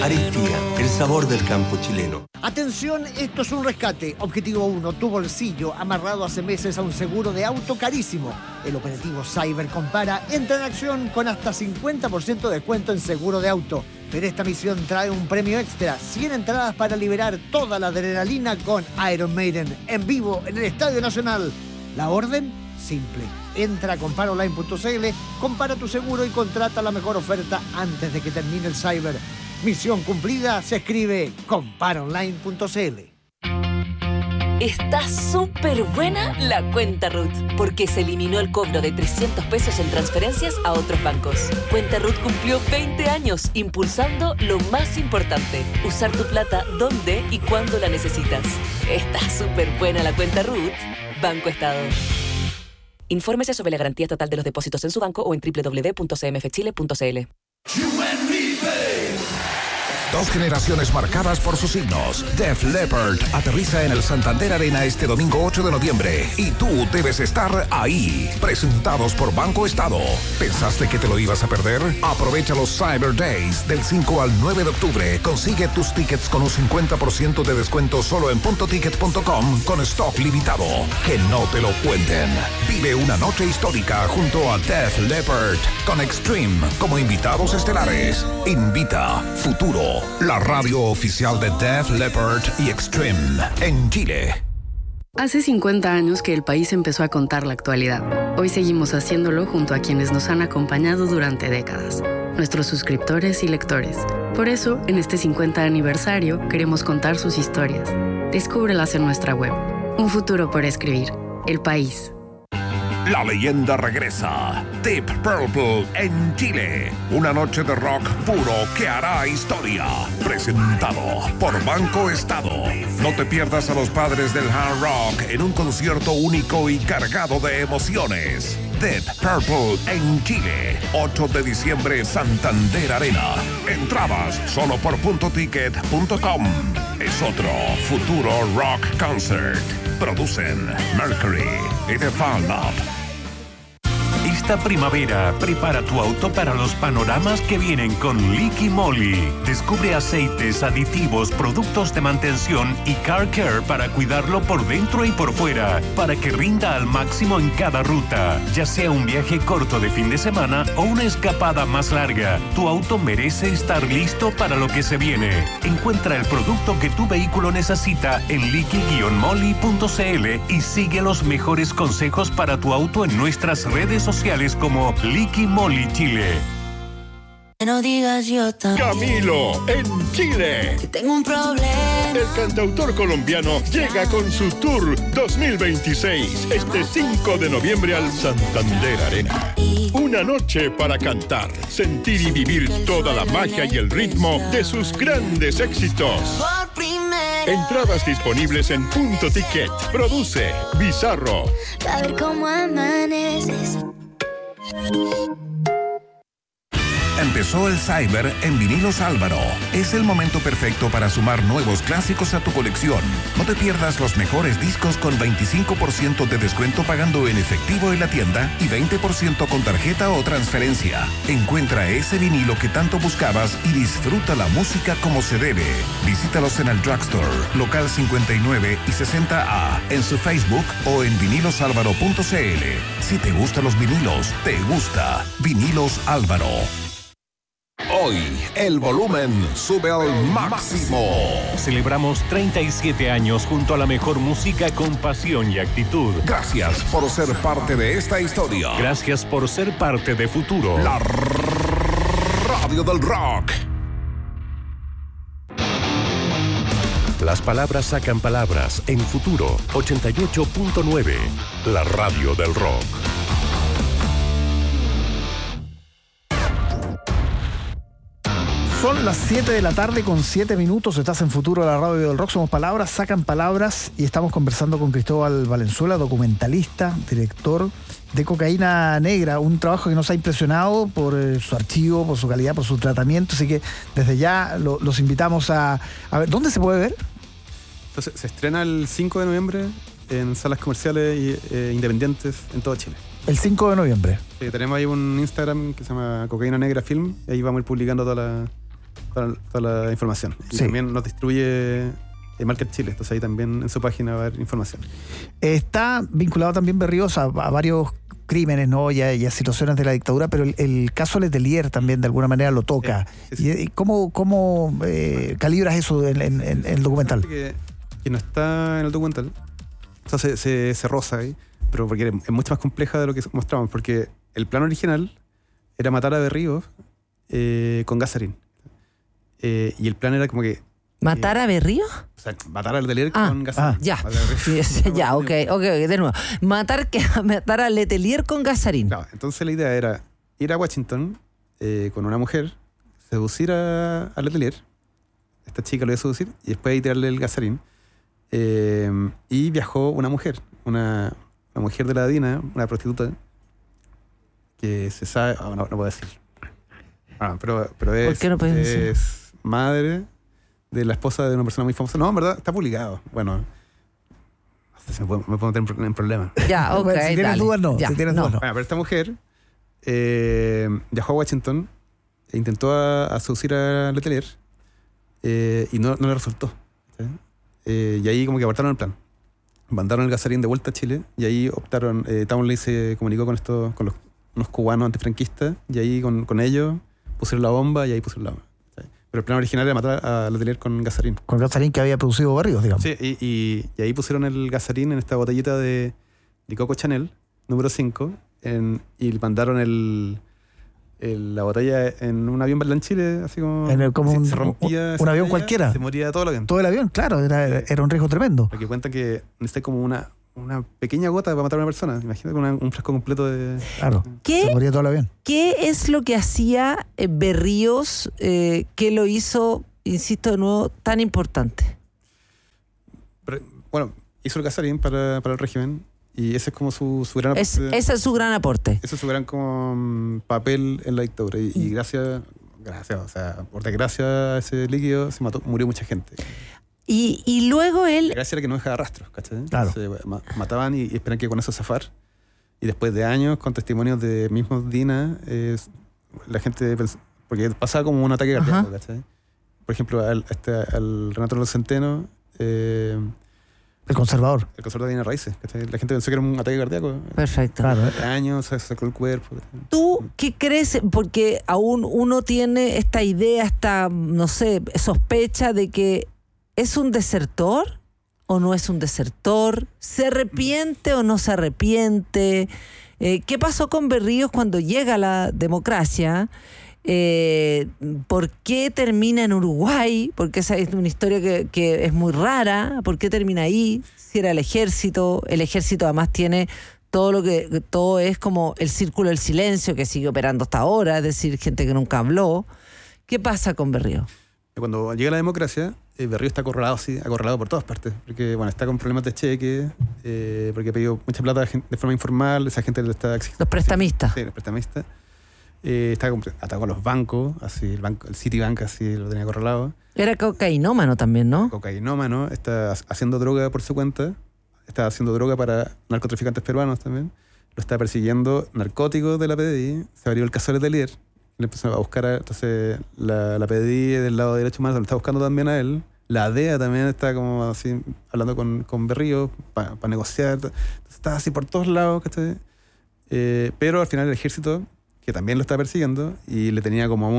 Aristía, el sabor del campo chileno. Atención, esto es un rescate. Objetivo 1, tu bolsillo amarrado hace meses a un seguro de auto carísimo. El operativo Cyber Compara entra en acción con hasta 50% de descuento en seguro de auto. Pero esta misión trae un premio extra, 100 entradas para liberar toda la adrenalina con Iron Maiden en vivo en el Estadio Nacional. La orden, simple. Entra a comparaonline.cl, compara tu seguro y contrata la mejor oferta antes de que termine el Cyber. Misión cumplida se escribe comparaonline.cl. Está súper buena la cuenta RUT, porque se eliminó el cobro de 300 pesos en transferencias a otros bancos. Cuenta RUT cumplió 20 años impulsando lo más importante, usar tu plata donde y cuando la necesitas. Está súper buena la cuenta RUT. Banco Estado. Infórmese sobre la garantía estatal de los depósitos en su banco o en www.cmfchile.cl. 2 generaciones marcadas por sus signos. Def Leppard aterriza en el Santander Arena este domingo 8 de noviembre y tú debes estar ahí. Presentados por Banco Estado. ¿Pensaste que te lo ibas a perder? Aprovecha los Cyber Days del 5 al 9 de octubre. Consigue tus tickets con un 50% de descuento solo en puntoticket.com con stock limitado. Que no te lo cuenten. Vive una noche histórica junto a Def Leppard con Extreme como invitados estelares. Invita Futuro, la radio oficial de Def Leppard y Extreme en Chile. Hace 50 años que el país empezó a contar la actualidad. Hoy seguimos haciéndolo junto a quienes nos han acompañado durante décadas, nuestros suscriptores y lectores. Por eso, en este 50 aniversario, queremos contar sus historias. Descúbrelas en nuestra web. Un futuro por escribir. El país. La leyenda regresa. Deep Purple en Chile. Una noche de rock puro que hará historia. Presentado por Banco Estado. No te pierdas a los padres del hard rock en un concierto único y cargado de emociones. Deep Purple en Chile. 8 de diciembre, Santander Arena. Entradas solo por puntoticket.com. Es otro futuro rock concert. Producen Mercury y The Fan Lab. Esta primavera, prepara tu auto para los panoramas que vienen con Liqui Moly. Descubre aceites, aditivos, productos de mantención y car care para cuidarlo por dentro y por fuera, para que rinda al máximo en cada ruta. Ya sea un viaje corto de fin de semana o una escapada más larga, tu auto merece estar listo para lo que se viene. Encuentra el producto que tu vehículo necesita en liqui-moly.cl y sigue los mejores consejos para tu auto en nuestras redes sociales como Liqui Moly Chile. No digas yo también. Camilo en Chile. Que tengo un problema. El cantautor colombiano llega con su tour 2026 este 5 de noviembre al Santander Arena. Una noche para cantar, sentir y vivir toda la magia y el ritmo de sus grandes éxitos. Por primera. Entradas disponibles en Punto Ticket. Produce Bizarro. A ver cómo amaneces. Empezó el Cyber en Vinilos Álvaro. Es el momento perfecto para sumar nuevos clásicos a tu colección. No te pierdas los mejores discos con 25% de descuento pagando en efectivo en la tienda y 20% con tarjeta o transferencia. Encuentra ese vinilo que tanto buscabas y disfruta la música como se debe. Visítalos en el Drugstore, local 59 y 60A, en su Facebook o en vinilosálvaro.cl. Si te gustan los vinilos, te gusta Vinilos Álvaro. Hoy, el volumen sube al máximo. Celebramos 37 años junto a la mejor música con pasión y actitud. Gracias por ser parte de esta historia. Gracias por ser parte de Futuro. La radio del rock. Las palabras sacan palabras en Futuro 88.9. La radio del rock. Son las 7 de la tarde con 7 minutos. Estás en Futuro, la radio del rock. Somos palabras, sacan palabras. Y estamos conversando con Cristóbal Valenzuela, documentalista, director de Cocaína Negra. Un trabajo que nos ha impresionado por su archivo, por su calidad, por su tratamiento. Así que desde ya los invitamos a ver. ¿Dónde se puede ver? Entonces, se estrena el 5 de noviembre en salas comerciales e independientes en todo Chile. El 5 de noviembre. Sí, tenemos ahí un Instagram que se llama Cocaína Negra Film. Y ahí vamos a ir publicando todas toda la información. Y también nos distribuye Market Chile, entonces ahí también en su página va a haber información. Está vinculado también Berríos a varios crímenes, ¿no? y a situaciones de la dictadura, pero el caso Letelier también de alguna manera lo toca. Sí. ¿Y cómo calibras eso en el documental? Que no está en el documental, o sea, se roza ahí, pero porque es mucho más compleja de lo que mostramos, porque el plan original era matar a Berríos con gas sarín. Y el plan era como que ¿matar a Berríos? O sea, matar al Letelier con gasarín. Ya. Ya, ok, de nuevo. Matar a Letelier con gasarín. Claro, entonces la idea era ir a Washington con una mujer, seducir a Letelier, esta chica lo iba a seducir, y después ahí tirarle el gasarín. Y viajó una mujer de la DINA, una prostituta, que se sabe... no puedo decir. Pero es... ¿Por qué no puedes decir? Es madre de la esposa de una persona muy famosa. No, en verdad, está publicado. Bueno, me puedo meter en problemas. Ya, ok, si tienes dudas, no. Ya, si tienes dudas, no. Bueno, pero esta mujer viajó a Washington e intentó a seducir a Letelier y no le resultó. ¿Sí? Y ahí como que abortaron el plan. Mandaron el gasarín de vuelta a Chile y ahí optaron, Townley se comunicó con unos cubanos antifranquistas y ahí con ellos pusieron la bomba y ahí pusieron la bomba. Pero el plan original era matar a Letelier con gasarín. Con gasarín que había producido Berríos, digamos. Sí, y ahí pusieron el gasarín en esta botellita de Coco Chanel, número 5, y mandaron la botella en un avión en Chile, así como... se rompía un avión cualquiera. Se moría todo el avión. Todo el avión, claro, era un riesgo tremendo. Porque cuentan que necesita como una pequeña gota para matar a una persona. Imagínate un frasco completo de... Claro, se moría todo el avión. ¿Qué es lo que hacía Berríos que lo hizo, insisto de nuevo, tan importante? Bueno, hizo el gasarín para el régimen y ese es como su gran aporte. Ese es su gran aporte. Ese es su gran como papel en la dictadura. Y gracias, o sea, por desgracia a ese líquido murió mucha gente. Y luego él... La gracia era que no dejaba rastros, ¿cachai? Claro. Entonces, mataban y esperan que con eso zafar. Y después de años, con testimonios de mismos DINA, la gente pensó, porque pasaba como un ataque cardíaco, ¿cachai? Por ejemplo, al Renato Los Centeno, el conservador de Bienes Raíces, ¿cachai? La gente pensó que era un ataque cardíaco. Perfecto. Claro. De años, se sacó el cuerpo. ¿Tú qué crees? Porque aún uno tiene esta idea, esta, no sé, sospecha de que ¿es un desertor o no es un desertor? ¿Se arrepiente o no se arrepiente? ¿Qué pasó con Berríos cuando llega la democracia? ¿Por qué termina en Uruguay? Porque esa es una historia que es muy rara. ¿Por qué termina ahí? Si era el ejército además tiene todo es como el círculo del silencio que sigue operando hasta ahora, es decir, gente que nunca habló. ¿Qué pasa con Berríos? Cuando llega la democracia, Berríos está acorralado por todas partes, porque bueno, está con problemas de cheque, porque ha pedido mucha plata de forma informal, esa gente le está exigiendo. Los prestamistas. Sí, los prestamistas. Está atacado a los bancos, así el Citibank así lo tenía acorralado. Era cocainómano también, ¿no? Cocainómano, está haciendo droga por su cuenta, está haciendo droga para narcotraficantes peruanos también, lo está persiguiendo narcóticos de la PDI, se abrió el caso de Letelier, le empezó a buscar, entonces la PDI del lado de derechos humanos lo está buscando también a él. La DEA también está como así hablando con Berríos para negociar. Entonces, está así por todos lados, ¿cachai? Pero al final el ejército, que también lo está persiguiendo, y le tenía como a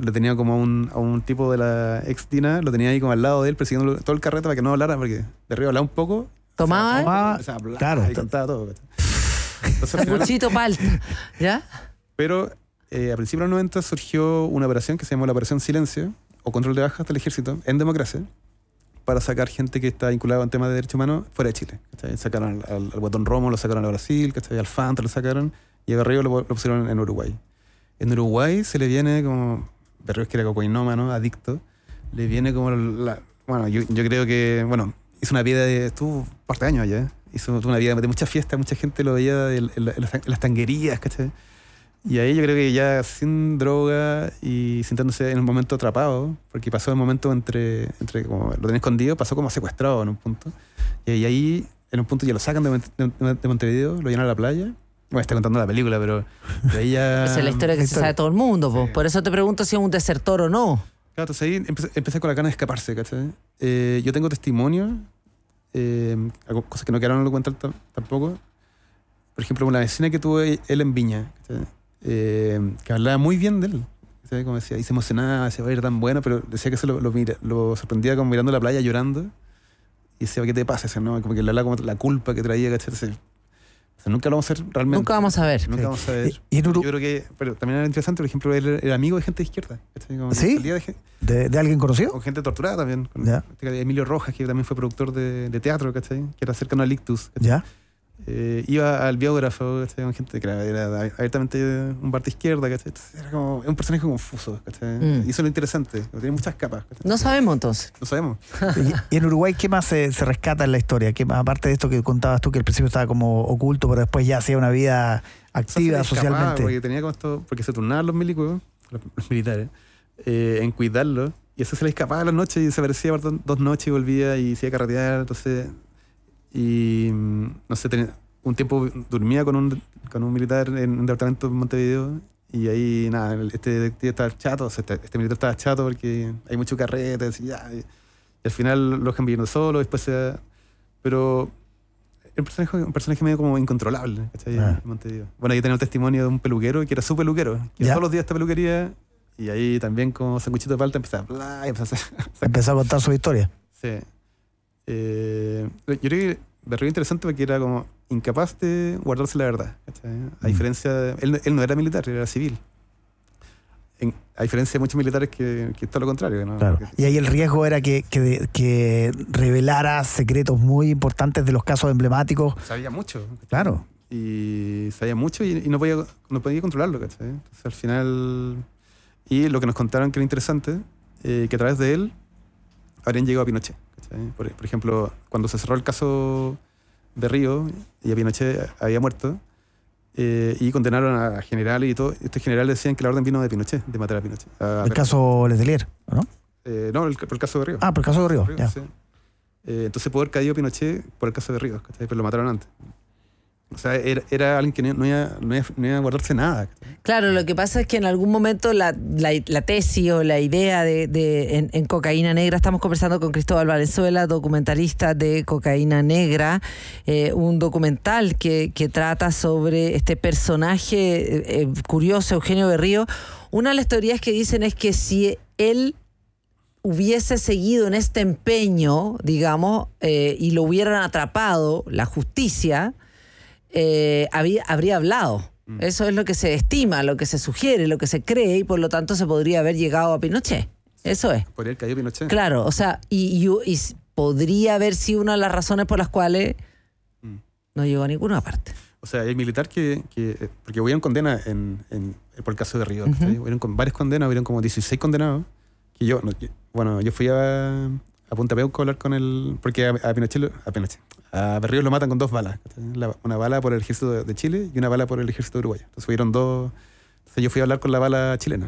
un tipo de la ex DINA, lo tenía ahí como al lado de él, persiguiendo todo el carrete para que no hablara, porque Berríos hablaba un poco. Tomaba. Claro. Y contaba todo, ¿cachai? Entonces, al final, muchito palta. ¿Ya? Pero a principios de los 90 surgió una operación que se llamó la Operación Silencio, o control de bajas del ejército, en democracia, para sacar gente que está vinculada en temas de derechos humanos fuera de Chile. ¿Cachai? Sacaron al Guatón Romo, lo sacaron a Brasil, ¿cachai? Al Fanta lo sacaron, y a Berríos lo pusieron en Uruguay. En Uruguay se le viene como... Berríos, que era cocainómano, adicto, le viene como bueno, yo creo que... Bueno, hizo una vida estuvo un par de años allá, hizo una vida de mucha fiesta, mucha gente lo veía en las tanguerías, ¿cachai? Y ahí yo creo que ya sin droga y sintiéndose en un momento atrapado, porque pasó el momento entre como lo tenía escondido, pasó como secuestrado en un punto. Y ahí, en un punto, ya lo sacan de Montevideo, lo llenan a la playa. Bueno, está contando la película, pero de ahí ya... Esa es la historia que se sabe todo el mundo, sí. Por eso te pregunto si es un desertor o no. Claro, entonces ahí empecé con la gana de escaparse, ¿cachai? Yo tengo testimonio, cosas que no quedaron en el documental tampoco. Por ejemplo, una vecina que tuve él en Viña, ¿cachai? Que hablaba muy bien de él, ¿cachai? Como decía, y se emocionaba, se va a ir tan bueno, pero decía que se lo sorprendía como mirando la playa llorando. Y decía, ¿qué te pasa? ¿No? Como que le hablaba como la culpa que traía, ¿cachai? O sea, nunca lo vamos a hacer realmente. Nunca vamos a ver. Nunca vamos a ver. Yo creo que, pero también era interesante, por ejemplo, él era amigo de gente de izquierda. Como ¿Sí? ¿De alguien conocido? Con gente torturada también. Con Emilio Rojas, que también fue productor de teatro, ¿cachai? Que era cercano al Ictus. ¿cachai? ¿Ya? Iba al biógrafo, ¿cachai? Con gente que era abiertamente un bar de izquierda, ¿cachai? Era como un personaje confuso, ¿cachai? Y eso es lo interesante, tiene muchas capas, ¿cachai? No sabemos entonces. No sabemos. ¿Y en Uruguay qué más se rescata en la historia? ¿Qué más, aparte de esto que contabas tú, que al principio estaba como oculto, pero después ya hacía una vida activa socialmente? Porque tenía como esto, porque se turnaban los milicos, los militares, en cuidarlo, y eso se le escapaba a las noches y se aparecía por 2 noches y volvía y se iba a carretear, entonces... Y no sé, un tiempo dormía con un militar en un departamento en Montevideo y ahí nada, este detective estaba chato, o sea, este militar estaba chato porque hay mucho carrete y al final lo dejan viviendo solo, después pero un personaje medio como incontrolable, ¿cachai? En Montevideo. Bueno, ahí tenía un testimonio de un peluquero que era su peluquero, que todos los días esta peluquería y ahí también como sanguchito de palta empezó a contar su historia. Sí. Yo creo que Berrío interesante porque era como incapaz de guardarse la verdad, ¿cachai? A diferencia de, él no era militar, era civil, a diferencia de muchos militares que es todo lo contrario, ¿no? Claro. Y ahí el riesgo era que revelara secretos muy importantes de los casos emblemáticos. Sabía mucho, ¿cachai? Claro. Y sabía mucho y no podía controlarlo, ¿cachai? Entonces al final, y lo que nos contaron que era interesante, que a través de él habrían llegado a Pinochet. Por ejemplo, cuando se cerró el caso de Río y a Pinochet había muerto y condenaron a generales y todo, estos generales decían que la orden vino de Pinochet, de matar a Pinochet. ¿El caso Letelier, no? No, por el caso de Río. Por el caso de Río, ya. Sí. Entonces pudo haber caído Pinochet por el caso de Río, ¿cachai? Pero lo mataron antes. O sea, era alguien que no iba a guardarse nada. Claro, lo que pasa es que en algún momento la tesis o la idea en Cocaína Negra, estamos conversando con Cristóbal Valenzuela, documentalista de Cocaína Negra, un documental que trata sobre este personaje curioso, Eugenio Berrío. Una de las teorías que dicen es que si él hubiese seguido en este empeño, digamos, y lo hubieran atrapado la justicia, habría hablado. Eso es lo que se estima, lo que se sugiere, lo que se cree, y por lo tanto se podría haber llegado a Pinochet. Eso es. Podría haber caído Pinochet. Claro, o sea, y podría haber sido una de las razones por las cuales no llegó a ninguna parte. O sea, hay militar porque hubieron condena por el caso de Río. Hubieron varias condenas, hubieron como 16 condenados. Que yo fui a Punta Peuco a hablar con él, porque a Berrío lo matan con 2 balas. Una bala por el ejército de Chile y una bala por el ejército uruguayo. Entonces hubieron 2. Entonces yo fui a hablar con la bala chilena.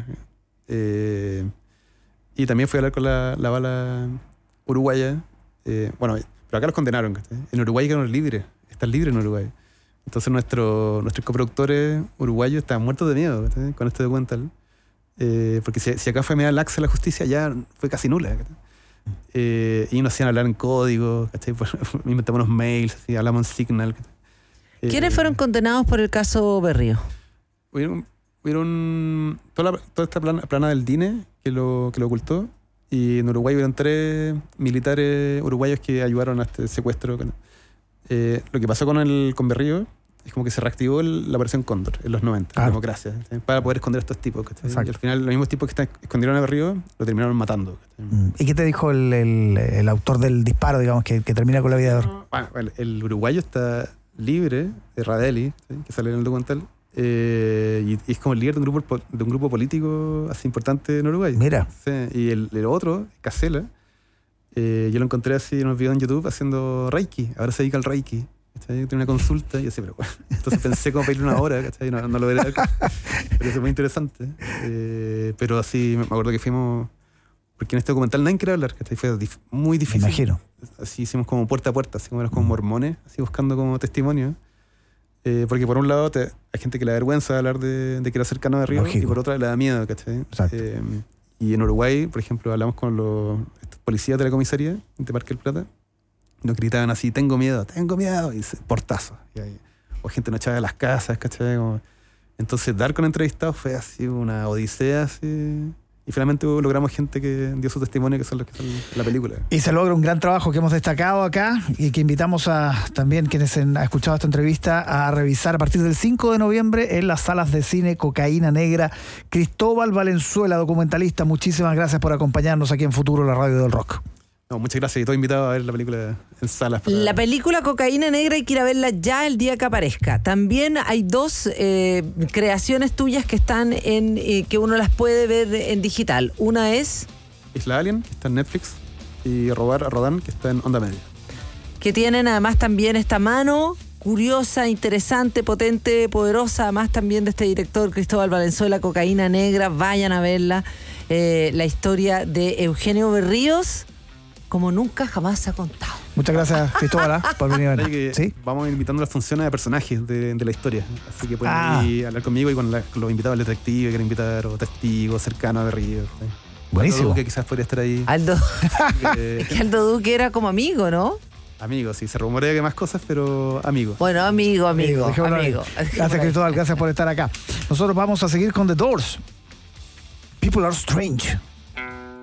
Y también fui a hablar con la bala uruguaya. Pero acá los condenaron, ¿cachai? En Uruguay quedaron libres. Están libres en Uruguay. Entonces nuestros coproductores uruguayos estaban muertos de miedo, ¿cachai? Con este documental. Porque si acá fue media laxa la justicia, ya fue casi nula, ¿cachai? Y nos hacían hablar en código, ¿cachai? Inventamos unos mails, así, hablamos en Signal. ¿Quiénes fueron condenados por el caso Berrío? Hubieron toda esta plana del DINE que lo ocultó, y en Uruguay hubieron 3 militares uruguayos que ayudaron a este secuestro. Lo que pasó con Berrío es como que se reactivó la operación Cóndor en los 90, la democracia, ¿sí? Para poder esconder a estos tipos. Y al final los mismos tipos que escondieron a Berrío lo terminaron matando. ¿Y qué te dijo el autor del disparo, digamos, que termina con la vida de Berrío? El uruguayo está libre, de Radelli, ¿sí? Que sale en el documental, y es como el líder de un grupo político así importante en Uruguay. Mira. Sí, y el otro, Casela, yo lo encontré así en unos videos en YouTube haciendo Reiki. Ahora se dedica al Reiki. ¿Cachai? Tiene una consulta y yo decía, pero bueno. Entonces pensé como pedirle una hora, ¿cachai? No lo veré. Pero es muy interesante. Pero así, me acuerdo que fuimos, porque en este documental nadie quería hablar, ¿cachai? Fue muy difícil. Me imagino. Así hicimos como puerta a puerta, así como mormones, así buscando como testimonio. Porque por un lado hay gente que le da vergüenza hablar de que era cercano de Río, y por otra le da miedo, ¿cachai? Y en Uruguay, por ejemplo, hablamos con los policías de la comisaría de Parque del Plata. Nos gritaban así, tengo miedo, y portazo. O gente no echaba de las casas, ¿cachai? Entonces dar con entrevistados fue así una odisea, así. Y finalmente logramos gente que dio su testimonio, que son los que son la película. Y se logra un gran trabajo que hemos destacado acá y que invitamos a también quienes han escuchado esta entrevista a revisar a partir del 5 de noviembre en las salas de cine Cocaína Negra. Cristóbal Valenzuela, documentalista, muchísimas gracias por acompañarnos aquí en Futuro, la radio del rock. No, muchas gracias. Y todo invitado a ver la película en salas. La película Cocaína Negra hay que ir a verla ya el día que aparezca. También hay 2 creaciones tuyas que están en que uno las puede ver en digital. Una es Isla Alien, que está en Netflix, y Robar a Rodán, que está en Onda Media. Que tienen además también esta mano curiosa, interesante, potente, poderosa, además también de este director Cristóbal Valenzuela, Cocaína Negra. Vayan a verla. La historia de Eugenio Berríos, como nunca jamás se ha contado. Muchas gracias, Cristóbal, por venir a ver. ¿Sí? Vamos invitando las funciones de personajes de la historia. Así que pueden ir a hablar conmigo y con los invitados del detective que quieren invitar, o testigos cercanos de Río. ¿Sí? Buenísimo. Que quizás podría estar ahí. Aldo. Es que Aldo Duque era como amigo, ¿no? Amigo, sí, se rumorea que más cosas, pero amigo. Bueno, amigo. Gracias, Cristóbal, gracias por estar acá. Nosotros vamos a seguir con The Doors. People Are Strange.